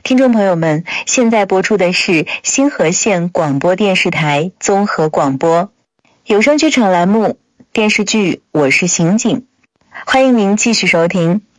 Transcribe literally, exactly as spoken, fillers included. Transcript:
听众朋友们，现在播出的是新河县广播电视台综合广播有声剧场栏目电视剧《我是刑警》，欢迎您继续收听。